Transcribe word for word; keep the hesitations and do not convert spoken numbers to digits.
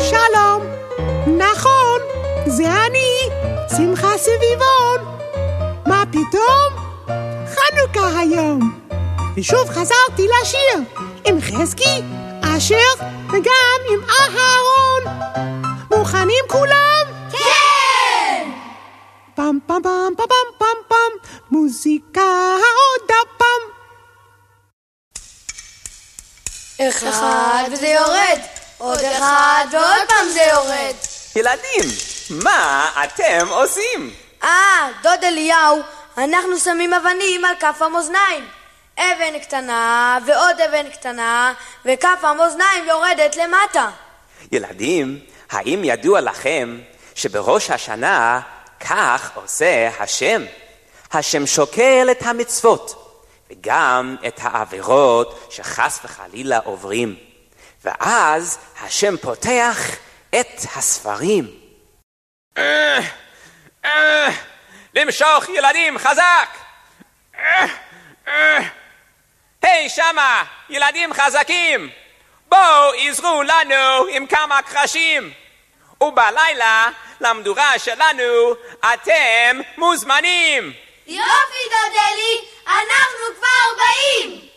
שלום, נכון, זה אני, שמחה סביבון. מה פתאום? חנוכה היום. ושוב חזרתי לשיר עם חזקי, אשר וגם עם אהרון. מוכנים כולם? כן! פם פם פם פם פם פם פם, מוזיקה עוד הפעם. אחד וזה יורד, עוד אחד ועוד פעם זה יורד. ילדים, מה אתם עושים? אה, דוד אליהו, אנחנו שמים אבנים על כף המאזניים. אבן קטנה ועוד אבן קטנה, וכף המאזניים יורדת למטה. ילדים, האם ידוע לכם שבראש השנה כך עושה השם? השם שוקל את המצוות וגם את העבירות שחס וחלילה עוברים, ואז השם פותח את הספרים. אה, אה, למשוך ילדים חזק. אה, אה. היי שמה, ילדים חזקים, בואו עזרו לנו עם כמה קרשים, ובלילה למדורה שלנו אתם מוזמנים. יופי דודלי, אנחנו כבר באים.